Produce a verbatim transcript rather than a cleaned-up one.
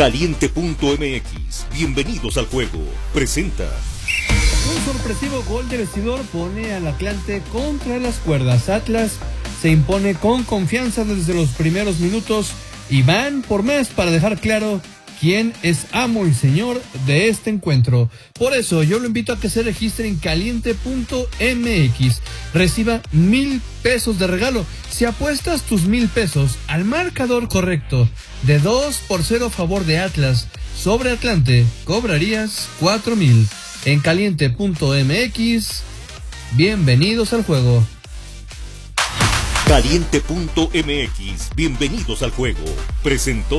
Caliente punto m x, bienvenidos al juego, presenta. Un sorpresivo gol de vestidor pone al Atlante contra las cuerdas. Atlas se impone con confianza desde los primeros minutos y van por más para dejar claro quién es amo y señor de este encuentro. Por eso yo lo invito a que se registre en Caliente punto m x. Reciba mil pesos de regalo si apuestas tus mil pesos al marcador correcto de dos por cero a favor de Atlas sobre Atlante. Cobrarías cuatro mil. En Caliente punto m x, bienvenidos al juego. Caliente punto m x, bienvenidos al juego, presentó.